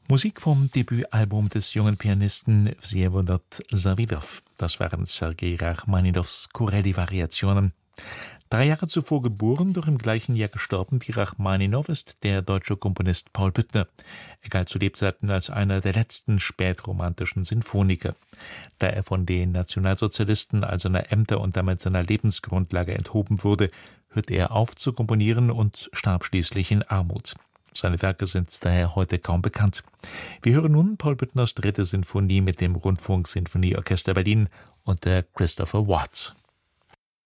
Musik vom Debütalbum des jungen Pianisten Wsewolod Savidow. Das waren Sergei Rachmaninows Corelli-Variationen. 3 Jahre zuvor geboren, doch im gleichen Jahr gestorben wie Rachmaninow, ist der deutsche Komponist Paul Büttner. Er galt zu Lebzeiten als einer der letzten spätromantischen Sinfoniker. Da er von den Nationalsozialisten all seiner Ämter und damit seiner Lebensgrundlage enthoben wurde, hörte er auf zu komponieren und starb schließlich in Armut. Seine Werke sind daher heute kaum bekannt. Wir hören nun Paul Büttners 3. Sinfonie mit dem Rundfunk-Sinfonieorchester Berlin unter Christopher Watt.